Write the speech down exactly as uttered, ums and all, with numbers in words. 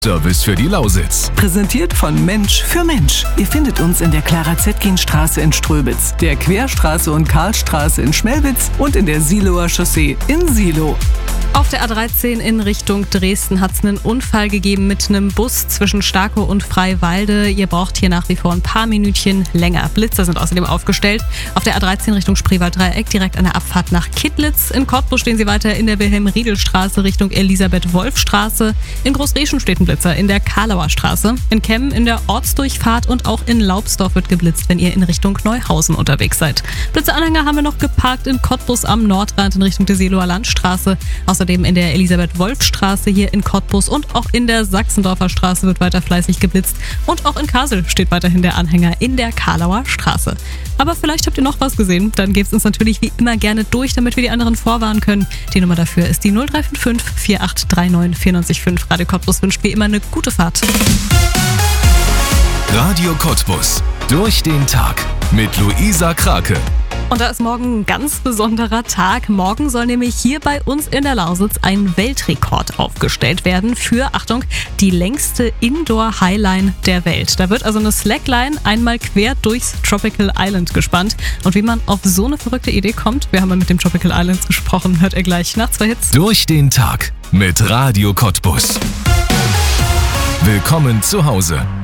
Service für die Lausitz. Präsentiert von Mensch für Mensch. Ihr findet uns in der Clara-Zetkin-Straße in Ströbitz, der Querstraße und Karlstraße in Schmelwitz und in der Siloer Chaussee in Silo. Auf der A dreizehn in Richtung Dresden hat es einen Unfall gegeben mit einem Bus zwischen Starkow und Freiwalde. Ihr braucht hier nach wie vor ein paar Minütchen länger. Blitzer sind außerdem aufgestellt. Auf der A dreizehn Richtung Spreewald-Dreieck direkt an der Abfahrt nach Kittlitz. In Cottbus stehen sie weiter in der Wilhelm-Riedel-Straße Richtung Elisabeth-Wolf-Straße. In Großreschen steht ein Blitzer in der Karlauer Straße. In Kemmen in der Ortsdurchfahrt und auch in Laubsdorf wird geblitzt, wenn ihr in Richtung Neuhausen unterwegs seid. Blitzeranhänger haben wir noch geparkt in Cottbus am Nordrand in Richtung der Seeloer Landstraße. Außerdem in der Elisabeth-Wolf-Straße hier in Cottbus und auch in der Sachsendorfer Straße wird weiter fleißig geblitzt. Und auch in Kassel steht weiterhin der Anhänger in der Karlauer Straße. Aber vielleicht habt ihr noch was gesehen, dann gebt es uns natürlich wie immer gerne durch, damit wir die anderen vorwarnen können. Die Nummer dafür ist die null drei fünf fünf, vier acht drei neun, vier neun fünf. Radio Cottbus wünscht wie immer eine gute Fahrt. Radio Cottbus. Durch den Tag mit Luisa Krake. Und da ist morgen ein ganz besonderer Tag. Morgen soll nämlich hier bei uns in der Lausitz ein Weltrekord aufgestellt werden für, Achtung, die längste Indoor-Highline der Welt. Da wird also eine Slackline einmal quer durchs Tropical Island gespannt. Und wie man auf so eine verrückte Idee kommt, wir haben mal mit dem Tropical Islands gesprochen, hört ihr gleich nach zwei Hits. Durch den Tag mit Radio Cottbus. Willkommen zu Hause.